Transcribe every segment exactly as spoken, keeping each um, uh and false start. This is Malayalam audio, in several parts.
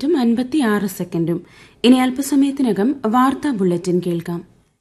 മിനിറ്റും അൻപത്തിയാറ് സെക്കൻഡും. ഇനി അല്പസമയത്തിനകം വാർത്താ ബുള്ളറ്റിൻ കേൾക്കാം.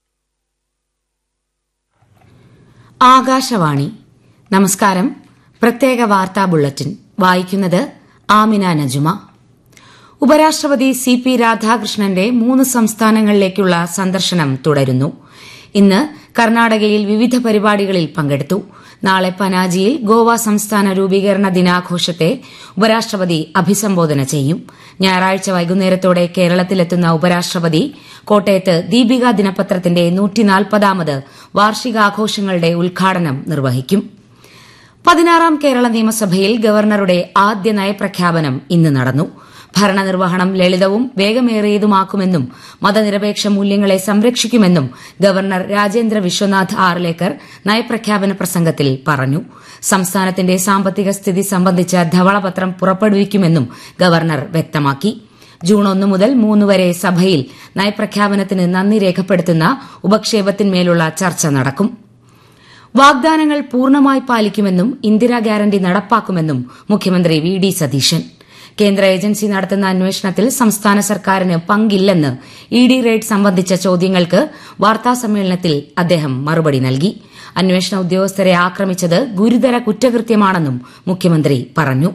ആകാശവാണി. നമസ്കാരം. പ്രത്യേക വാർത്താ ബുള്ളറ്റിൻ വായിക്കുന്നത് ആമിന നജുമ. ഉപരാഷ്ട്രപതി സി പി രാധാകൃഷ്ണന്റെ മൂന്ന് സംസ്ഥാനങ്ങളിലേക്കുള്ള സന്ദർശനം തുടരുന്നു. ഇന്ന് കർണാടകയിൽ വിവിധ പരിപാടികളിൽ പങ്കെടുത്തു. നാളെ പനാജിയിൽ ഗോവ സംസ്ഥാന രൂപീകരണ ദിനാഘോഷത്തെ ഉപരാഷ്ട്രപതി അഭിസംബോധന ചെയ്യും. ഞായറാഴ്ച വൈകുന്നേരത്തോടെ കേരളത്തിലെത്തുന്ന ഉപരാഷ്ട്രപതി കോട്ടയത്ത് ദീപിക ദിനപത്രത്തിന്റെ നൂറ്റിനാൽപ്പതാമത് വാർഷികാഘോഷങ്ങളുടെ ഉദ്ഘാടനം നിർവഹിക്കും. പതിനാറാം കേരള നിയമസഭയിൽ ഗവർണറുടെ ആദ്യ നയപ്രഖ്യാപനം ഇന്ന് നടന്നു. ഭരണനിർവഹണം ലളിതവും വേഗമേറിയതുമാക്കുമെന്നും മതനിരപേക്ഷ മൂല്യങ്ങളെ സംരക്ഷിക്കുമെന്നും ഗവർണർ രാജേന്ദ്ര വിശ്വനാഥ് ആർലേക്കർ നയപ്രഖ്യാപന പ്രസംഗത്തിൽ പറഞ്ഞു. സംസ്ഥാനത്തിന്റെ സാമ്പത്തിക സ്ഥിതി സംബന്ധിച്ച ധവളപത്രം പുറപ്പെടുവിക്കുമെന്നും ഗവർണർ വ്യക്തമാക്കി. ജൂൺ ഒന്ന് മുതൽ മൂന്ന് വരെ സഭയിൽ നയപ്രഖ്യാപനത്തിന് നന്ദി രേഖപ്പെടുത്തുന്ന ഉപക്ഷേപത്തിന്മേലുള്ള ചർച്ച നടക്കും. വാഗ്ദാനങ്ങൾ പൂർണ്ണമായി പാലിക്കുമെന്നും ഇന്ദിരാ ഗ്യാരണ്ടി നടപ്പാക്കുമെന്നും മുഖ്യമന്ത്രി വി ഡി സതീശൻ. കേന്ദ്ര ഏജൻസി നടത്തുന്ന അന്വേഷണത്തിൽ സംസ്ഥാന സർക്കാരിന് പങ്കില്ലെന്ന് ഇ ഡി റെയ്ഡ് സംബന്ധിച്ച ചോദ്യങ്ങൾക്ക് വാർത്താസമ്മേളനത്തിൽ അദ്ദേഹം മറുപടി നൽകി. അന്വേഷണ ഉദ്യോഗസ്ഥരെ ആക്രമിച്ചത് ഗുരുതര കുറ്റകൃത്യമാണെന്നും മുഖ്യമന്ത്രി പറഞ്ഞു.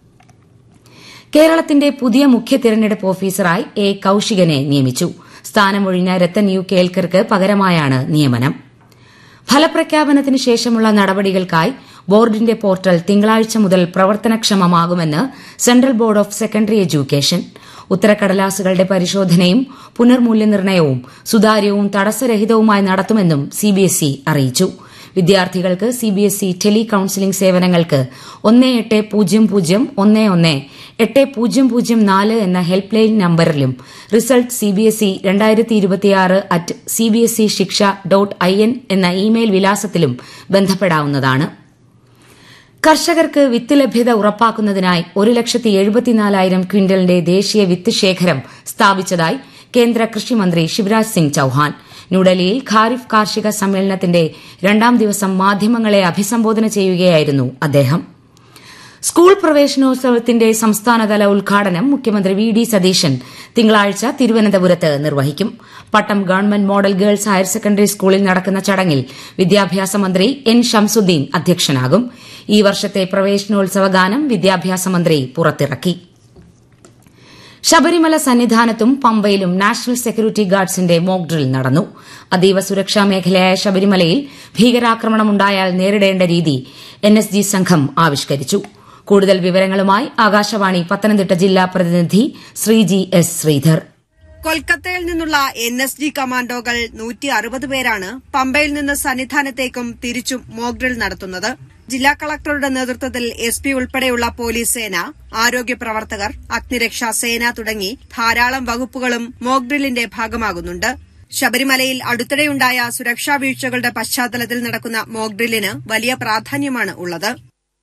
കേരളത്തിന്റെ പുതിയ മുഖ്യ തെരഞ്ഞെടുപ്പ് ഓഫീസറായി എ കൌശികനെ നിയമിച്ചു. സ്ഥാനമൊഴിഞ്ഞ രത്തൻ യു കേൽക്കർക്ക് പകരമായാണ് നിയമനം. ഫലപ്രഖ്യാപനത്തിന് ശേഷമുള്ള നടപടികൾക്കായി ബോർഡിന്റെ പോർട്ടൽ തിങ്കളാഴ്ച മുതൽ പ്രവർത്തനക്ഷമമാകുമെന്ന് central board of secondary education. ഉത്തരക്കടലാസുകളുടെ പരിശോധനയും പുനർമൂല്യനിർണ്ണയവും സുതാര്യവും തടസ്സരഹിതവുമായി നടത്തുമെന്നും സിബിഎസ്ഇ അറിയിച്ചു. വിദ്യാർത്ഥികൾക്ക് സിബിഎസ്ഇ ടെലി കൌൺസിലിംഗ് സേവനങ്ങൾക്ക് ഒന്ന് എട്ട് പൂജ്യം പൂജ്യം ഒന്ന് ഒന്ന് എട്ട് പൂജ്യം പൂജ്യം നാല് എന്ന ഹെൽപ്പ് ലൈൻ നമ്പറിലും റിസൾട്ട് സിബിഎസ്ഇ രണ്ടായിരത്തി ഇരുപത്തിയാറ് അറ്റ് സിബിഎസ്ഇ ശിക്ഷ ഡോട്ട് ഐ എൻ എന്ന ഇമെയിൽ വിലാസത്തിലും ബന്ധപ്പെടാവുന്നതാണ്. കർഷകർക്ക് വിത്ത് ലഭ്യത ഉറപ്പാക്കുന്നതിനായി ഒരു ലക്ഷത്തി എഴുപത്തിനാലായിരം ക്വിന്റലിന്റെ ദേശീയ വിത്ത് ശേഖരം സ്ഥാപിച്ചതായി കേന്ദ്ര കൃഷിമന്ത്രി ശിവരാജ് സിംഗ് ചൌഹാൻ. ന്യൂഡൽഹിയിൽ ഖാരിഫ് കാർഷിക സമ്മേളനത്തിന്റെ രണ്ടാം ദിവസം മാധ്യമങ്ങളെ അഭിസംബോധന ചെയ്യുകയായിരുന്നു അദ്ദേഹം. സ്കൂൾ പ്രവേശനോത്സവത്തിന്റെ സംസ്ഥാനതല ഉദ്ഘാടനം മുഖ്യമന്ത്രി വി ഡി സതീശൻ തിങ്കളാഴ്ച തിരുവനന്തപുരത്ത് നിർവഹിക്കും. പട്ടം government model girls higher secondary സ്കൂളിൽ നടക്കുന്ന ചടങ്ങിൽ വിദ്യാഭ്യാസ മന്ത്രി എൻ ഷംസുദ്ദീൻ അധ്യക്ഷനാകും. ഈ വർഷത്തെ പ്രവേശനോത്സവ ഗാനം വിദ്യാഭ്യാസ മന്ത്രി പുറത്തിറക്കി. ശബരിമല സന്നിധാനത്തും പമ്പയിലും നാഷണൽ സെക്യൂരിറ്റി ഗാർഡ്സിന്റെ മോക്ക് ഡ്രിൽ നടന്നു. അതീവ സുരക്ഷാ മേഖലയായ ശബരിമലയിൽ ഭീകരാക്രമണമുണ്ടായാൽ നേരിടേണ്ട രീതി എൻ എസ് ജി സംഘം ആവിഷ്കരിച്ചു. കൂടുതൽ വിവരങ്ങളുമായി ആകാശവാണി പത്തനംതിട്ട ജില്ലാ പ്രതിനിധി ശ്രീജി എസ് ശ്രീധർ. കൊൽക്കത്തയിൽ നിന്നുള്ള എൻ എസ് ജി കമാൻഡോകൾ നൂറ്റി അറുപത് പേരാണ് പമ്പയിൽ നിന്ന് സന്നിധാനത്തേക്കും തിരിച്ചും മോക്ക് ഡ്രിൽ നടത്തുന്നത്. ജില്ലാ കളക്ടറുടെ നേതൃത്വത്തിൽ എസ് പി ഉൾപ്പെടെയുള്ള പോലീസ് സേന, ആരോഗ്യ പ്രവർത്തകർ, അഗ്നിരക്ഷാ സേന തുടങ്ങി ധാരാളം വകുപ്പുകളും മോക്ക് ഡ്രില്ലിന്റെ ഭാഗമാകുന്നുണ്ട്. ശബരിമലയിൽ അടുത്തിടെയുണ്ടായ സുരക്ഷാ വീഴ്ചകളുടെ പശ്ചാത്തലത്തിൽ നടക്കുന്ന മോക്ക് ഡ്രില്ലിന് വലിയ പ്രാധാന്യമാണ് ഉള്ളത്.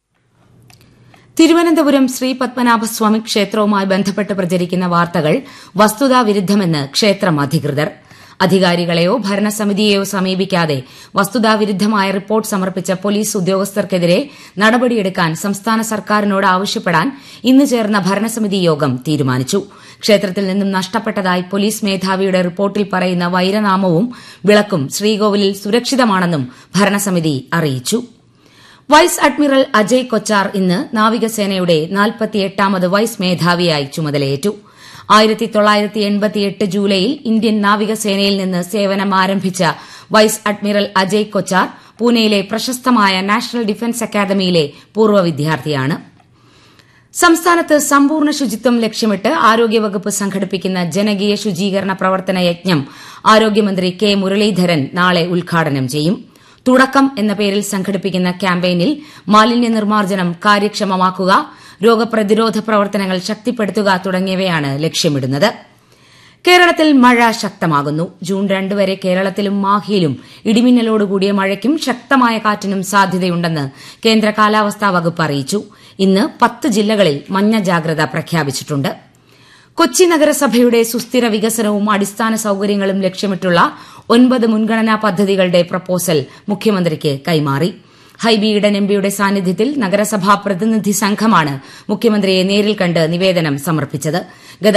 തിരുവനന്തപുരം ശ്രീ പത്മനാഭസ്വാമി ക്ഷേത്രവുമായി ബന്ധപ്പെട്ട് പ്രചരിക്കുന്ന വാർത്തകൾ വസ്തുതാവിരുദ്ധമെന്ന് ക്ഷേത്രം അധികൃതർ. അധികാരികളെയോ ഭരണസമിതിയെയോ സമീപിക്കാതെ വസ്തുതാവിരുദ്ധമായ റിപ്പോർട്ട് സമർപ്പിച്ച പോലീസ് ഉദ്യോഗസ്ഥർക്കെതിരെ നടപടിയെടുക്കാൻ സംസ്ഥാന സർക്കാരിനോട് ആവശ്യപ്പെടാൻ ഇന്ന് ചേർന്ന ഭരണസമിതി യോഗം തീരുമാനിച്ചു. ക്ഷേത്രത്തിൽ നിന്നും നഷ്ടപ്പെട്ടതായി പോലീസ് മേധാവിയുടെ റിപ്പോർട്ടിൽ പറയുന്ന വൈരനാമവും വിളക്കും ശ്രീകോവിലിൽ സുരക്ഷിതമാണെന്നും ഭരണസമിതി അറിയിച്ചു. വൈസ് അഡ്മിറൽ അജയ് കൊച്ചാർ ഇന്ന് നാവികസേനയുടെ നാൽപ്പത്തിയെട്ടാമത് വൈസ് മേധാവിയായി ചുമതലയേറ്റു. ആയിരത്തി തൊള്ളായിരത്തി എൺപത്തിയെട്ട് ജൂലൈയിൽ ഇന്ത്യൻ നാവികസേനയിൽ നിന്ന് സേവനം ആരംഭിച്ച വൈസ് അഡ്മിറൽ അജയ് കൊച്ചാർ പൂനെയിലെ പ്രശസ്തമായ നാഷണൽ ഡിഫൻസ് അക്കാദമിയിലെ പൂർവ്വ വിദ്യാർത്ഥിയാണ്. സംസ്ഥാനത്ത് സമ്പൂർണ്ണ ശുചിത്വം ലക്ഷ്യമിട്ട് ആരോഗ്യവകുപ്പ് സംഘടിപ്പിക്കുന്ന ജനകീയ ശുചീകരണ പ്രവർത്തന യജ്ഞം ആരോഗ്യമന്ത്രി കെ മുരളീധരൻ നാളെ ഉദ്ഘാടനം ചെയ്യും. തുടക്കം എന്ന പേരിൽ സംഘടിപ്പിക്കുന്ന ക്യാമ്പയിനിൽ മാലിന്യ നിർമ്മാർജ്ജനം കാര്യക്ഷമമാക്കുക, രോഗപ്രതിരോധ പ്രവർത്തനങ്ങൾ ശക്തിപ്പെടുത്തുക തുടങ്ങിയവയാണ് ലക്ഷ്യമിടുന്നത്. കേരളത്തിൽ മഴ ശക്തമാകുന്നു. ജൂൺ രണ്ട് വരെ കേരളത്തിലും മാഹിയിലും ഇടിമിന്നലോടുകൂടിയ മഴയ്ക്കും ശക്തമായ കാറ്റിനും സാധ്യതയുണ്ടെന്ന് കേന്ദ്ര കാലാവസ്ഥാ വകുപ്പ് അറിയിച്ചു. ഇന്ന് പത്ത് ജില്ലകളിൽ മഞ്ഞ ജാഗ്രത പ്രഖ്യാപിച്ചിട്ടുണ്ട്. കൊച്ചി നഗരസഭയുടെ സുസ്ഥിര വികസനവും അടിസ്ഥാന സൌകര്യങ്ങളും ലക്ഷ്യമിട്ടുള്ള ഒൻപത് മുൻഗണനാ പദ്ധതികളുടെ പ്രപ്പോസൽ മുഖ്യമന്ത്രിക്ക് കൈമാറി. ഹൈബി ഈഡൻ എംപിയുടെ സാന്നിധ്യത്തിൽ നഗരസഭാ പ്രതിനിധി സംഘമാണ് മുഖ്യമന്ത്രിയെ നേരിൽ കണ്ട് നിവേദനം സമർപ്പിച്ചത്.